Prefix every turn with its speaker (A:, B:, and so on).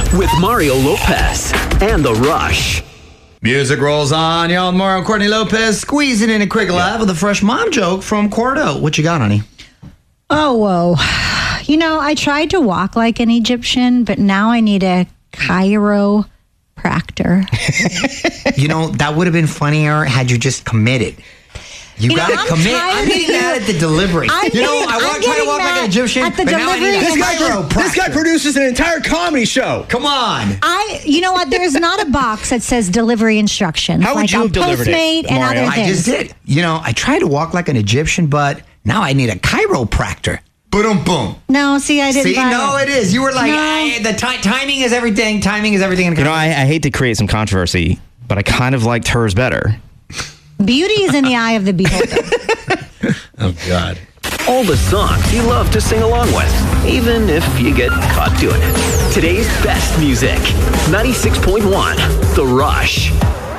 A: with Mario Lopez and The Rush.
B: Music rolls on. Y'all, Mario and Courtney Lopez squeezing in a quick laugh with a fresh mom joke from Cordo. What you got, honey?
C: Oh, whoa. You know, I tried to walk like an Egyptian, but now I need a chiropractor.
B: You know, that would have been funnier had you just committed. You got to commit. I'm getting that at the delivery.
C: I
B: try to walk like an Egyptian,
C: at the
B: but now I need
C: delivery.
B: a
D: This guy produces an entire comedy show.
B: Come on.
C: You know what? There's not a box that says delivery instructions.
D: How would you have delivered it,
C: and
D: Mario?
C: other
B: I
C: things.
B: just did. You know, I tried to walk like an Egyptian, but now I need a chiropractor. Boom, boom.
C: No, see, I didn't.
B: See, no, it is. You were like, the timing is everything. Timing is everything.
D: You know, I hate to create some controversy, but I kind of liked hers better.
C: Beauty is in the eye of the beholder.
B: Oh, God.
A: All the songs you love to sing along with, even if you get caught doing it. Today's best music, 96.1 The Rush.